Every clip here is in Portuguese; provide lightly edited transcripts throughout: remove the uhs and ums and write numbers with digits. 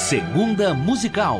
Segunda Musical.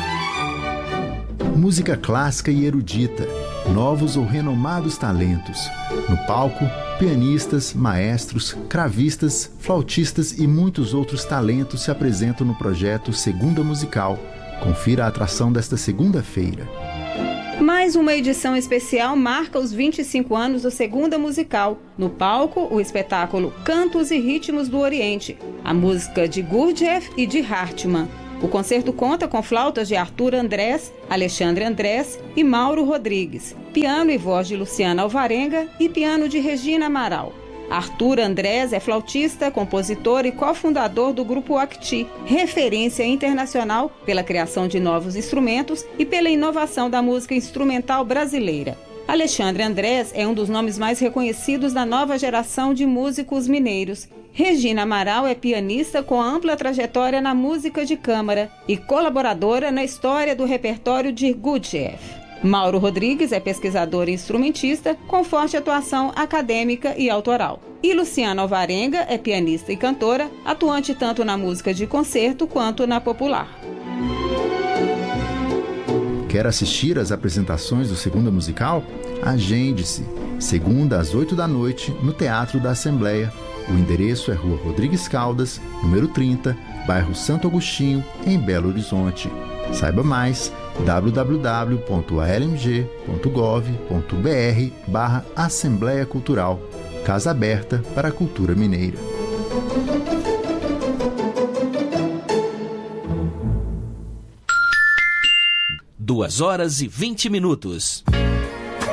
Música clássica e erudita, novos ou renomados talentos. No palco, pianistas, maestros, cravistas, flautistas e muitos outros talentos se apresentam no projeto Segunda Musical. Confira a atração desta segunda-feira. Mais uma edição especial marca os 25 anos do Segunda Musical. No palco, o espetáculo Cantos e Ritmos do Oriente, a música de Gurdjieff e de Hartmann. O concerto conta com flautas de Arthur Andrés, Alexandre Andrés e Mauro Rodrigues, piano e voz de Luciana Alvarenga e piano de Regina Amaral. Arthur Andrés é flautista, compositor e cofundador do Grupo Acti, referência internacional pela criação de novos instrumentos e pela inovação da música instrumental brasileira. Alexandre Andrés é um dos nomes mais reconhecidos da nova geração de músicos mineiros. Regina Amaral é pianista com ampla trajetória na música de câmara e colaboradora na história do repertório de Gurdjieff. Mauro Rodrigues é pesquisador e instrumentista com forte atuação acadêmica e autoral. E Luciana Alvarenga é pianista e cantora, atuante tanto na música de concerto quanto na popular. Quer assistir às apresentações do Segunda Musical? Agende-se! Segunda às 8 da noite, no Teatro da Assembleia. O endereço é Rua Rodrigues Caldas, número 30, bairro Santo Agostinho, em Belo Horizonte. Saiba mais www.almg.gov.br/Assembleia Cultural, Casa Aberta para a Cultura Mineira. 2 horas e 20 minutos.